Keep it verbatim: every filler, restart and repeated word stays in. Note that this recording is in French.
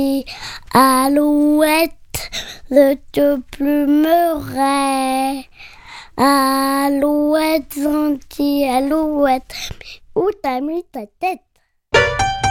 Alouette, je te plumerai. Alouette gentille, alouette, où t'as mis ta tête?